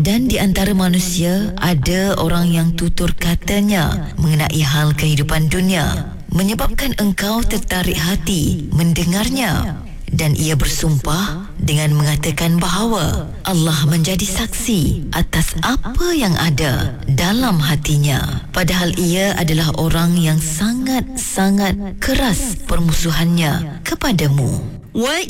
Dan di antara manusia ada orang yang tutur katanya mengenai hal kehidupan dunia, menyebabkan engkau tertarik hati mendengarnya. Dan ia bersumpah dengan mengatakan bahawa Allah menjadi saksi atas apa yang ada dalam hatinya, padahal ia adalah orang yang sangat-sangat keras permusuhannya kepadamu. Wa